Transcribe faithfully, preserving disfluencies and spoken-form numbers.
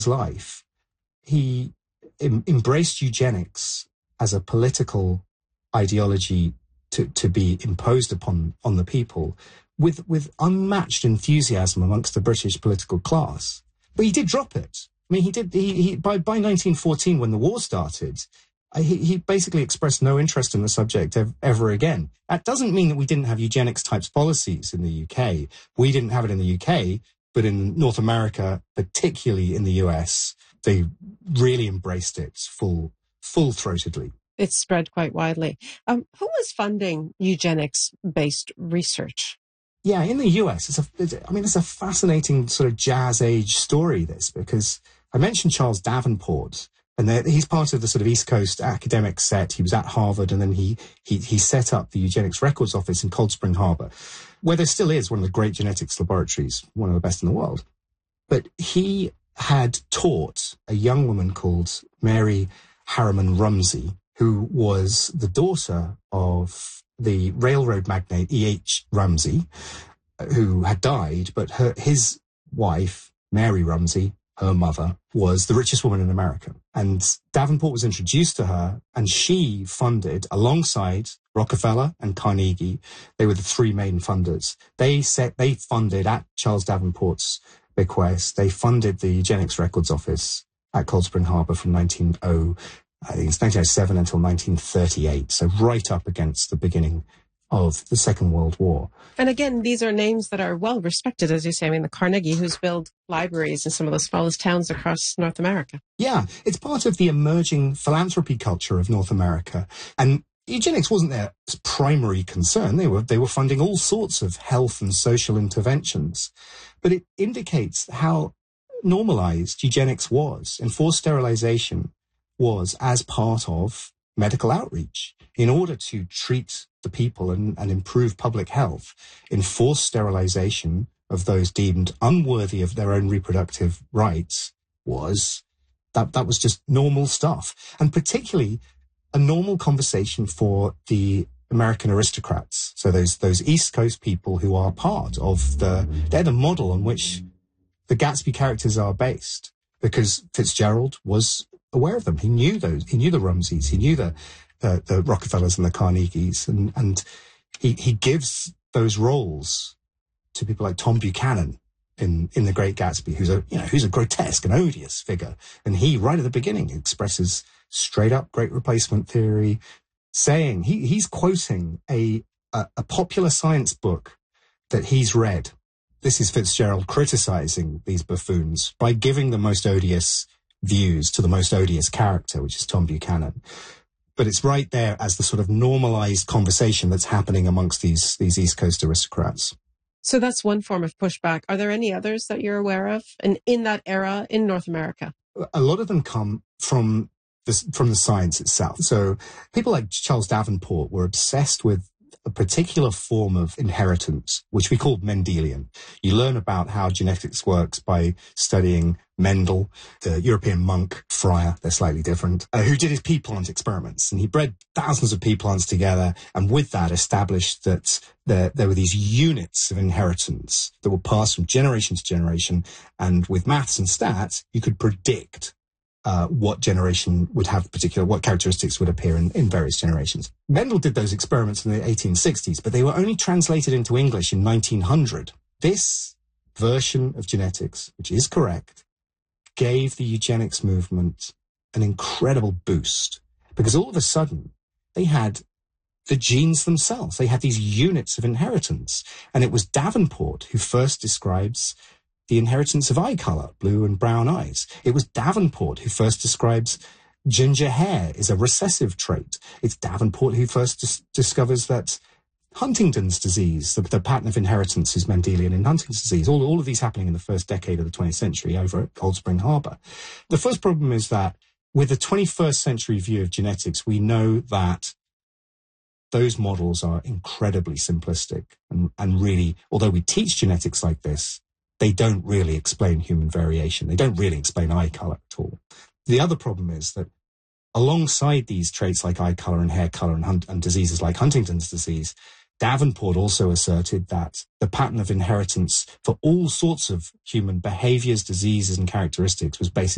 life, he em- embraced eugenics as a political ideology to, to be imposed upon on the people with, with unmatched enthusiasm amongst the British political class. But he did drop it. I mean, he did, he, he by, by nineteen fourteen, when the war started, he, he basically expressed no interest in the subject ever, ever again. That doesn't mean that we didn't have eugenics types policies in the U K. We didn't have it in the U K, but in North America, particularly in the U S, they really embraced it full, full-throatedly. It's spread quite widely. Um, who was funding eugenics-based research? Yeah, in the U S, it's a, it's, I mean, it's a fascinating sort of jazz age story, this, because I mentioned Charles Davenport, and he's part of the sort of East Coast academic set. He was at Harvard, and then he, he, he set up the Eugenics Records Office in Cold Spring Harbor, where there still is one of the great genetics laboratories, one of the best in the world. But he had taught a young woman called Mary Harriman Rumsey, who was the daughter of the railroad magnate E H Rumsey, who had died, but her, his wife, Mary Rumsey, her mother, was the richest woman in America. And Davenport was introduced to her, and she funded, alongside Rockefeller and Carnegie, they were the three main funders. They set, they funded, at Charles Davenport's bequest, they funded the Eugenics Records Office at Cold Spring Harbor from nineteen oh, I think it's nineteen oh seven until nineteen thirty-eight, so right up against the beginning of the Second World War. And again, these are names that are well respected, as you say. I mean, the Carnegie, who's built libraries in some of the smallest towns across North America. Yeah, it's part of the emerging philanthropy culture of North America. And eugenics wasn't their primary concern. They were, they were funding all sorts of health and social interventions. But it indicates how normalized eugenics was. Enforced sterilization was as part of medical outreach. In order to treat the people and, and improve public health, enforced sterilization of those deemed unworthy of their own reproductive rights was, that, that was just normal stuff. And particularly a normal conversation for the American aristocrats. So those, those East Coast people who are part of the, they're the model on which the Gatsby characters are based, because Fitzgerald was aware of them. He knew those, he knew the Rumseys, he knew the, uh, the Rockefellers and the Carnegies, and, and he, he gives those roles to people like Tom Buchanan in, in The Great Gatsby, who's a, you know, who's a grotesque and odious figure. And he, right at the beginning, expresses straight up great replacement theory, saying, he, he's quoting a, a, a popular science book that he's read. This is Fitzgerald criticizing these buffoons by giving the most odious views to the most odious character, which is Tom Buchanan. But it's right there as the sort of normalized conversation that's happening amongst these, these East Coast aristocrats. So that's one form of pushback. Are there any others that you're aware of in, in that era in North America? A lot of them come from the, from the science itself. So people like Charles Davenport were obsessed with a particular form of inheritance, which we called Mendelian. You learn about how genetics works by studying Mendel, the European monk friar, they're slightly different, uh, who did his pea plant experiments. And he bred thousands of pea plants together, and with that established that there, there were these units of inheritance that were passed from generation to generation. And with maths and stats, you could predict Uh, what generation would have particular, what characteristics would appear in, in various generations. Mendel did those experiments in the eighteen sixties, but they were only translated into English in nineteen hundred. This version of genetics, which is correct, gave the eugenics movement an incredible boost, because all of a sudden they had the genes themselves. They had these units of inheritance. And it was Davenport who first describes the inheritance of eye color, blue and brown eyes. It was Davenport who first describes ginger hair is a recessive trait. It's Davenport who first dis- discovers that Huntington's disease, the, the pattern of inheritance is Mendelian in Huntington's disease. All, all of these happening in the first decade of the twentieth century over at Cold Spring Harbor. The first problem is that with the twenty-first century view of genetics, we know that those models are incredibly simplistic and, and really, although we teach genetics like this, they don't really explain human variation. They don't really explain eye color at all. The other problem is that alongside these traits like eye color and hair color and, hun- and diseases like Huntington's disease, Davenport also asserted that the pattern of inheritance for all sorts of human behaviors, diseases, and characteristics was basically